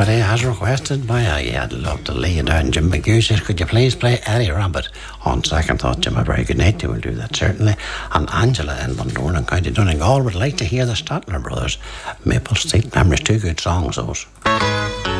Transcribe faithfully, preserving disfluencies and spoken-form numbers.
Today has requested by, uh, yeah, I'd love to lay you down. Jim McHugh says, could you please play Eddie Rabbit? On second thought, Jim, a very good night. We'll do that, certainly. And Angela in Bundoran, County Donegal, would like to hear the Statler Brothers. Maple Street Memories, two good songs, those.